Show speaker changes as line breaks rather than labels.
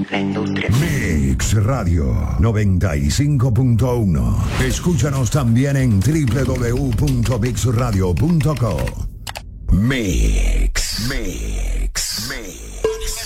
la industria.
Mix Radio 95.1. Escúchanos también en www.mixradio.co. Mix.